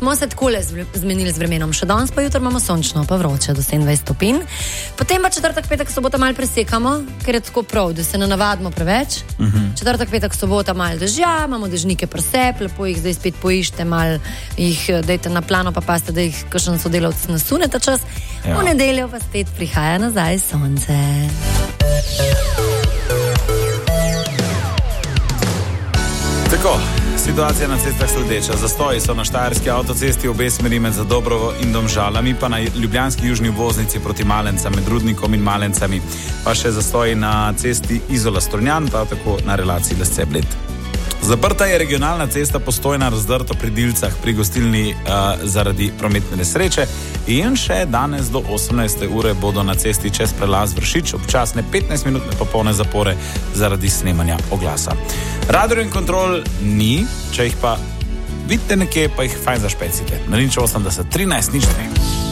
smo se takole zmenili z vremenom. Še danes pa jutro imamo sončno, pa vroče do 27 stopinj. Potem pa četrtek, petek, sobota malo presekamo, ker je tako prav, da se ne navadimo preveč. Četrtek, petek, sobota malo dežja, imamo dežnike presep, lepo jih zdaj spet poište, malo jih dejte na plano, pa paste, da jih kakšen sodelavc nasune ta čas. V nedeljo pa spet prihaja nazaj sonce. Tako, situacija na cestah sledeča. Zastoji so na štajerski avtocesti obe smeri med Zadobrovo in Domžalami, pa na ljubljanski južni obvoznici proti Malencam med Rudnikom in Malencami. Pa še zastoji na cesti Izola-Strunjan, pa tako na relaciji Lesce-Bled. Zaprta je regionalna cesta Postojna-Razdrto pri Dilcah pri gostilni zaradi prometne nesreče in še danes do 18. ure bodo na cesti čez prelaz Vršič občasne 15-minutne popolne zapore zaradi snemanja oglasa. Radio in kontrol ni, če jih pa vidite nekje, pa jih fajn zašpecite. Na nič 80 13 nič 3.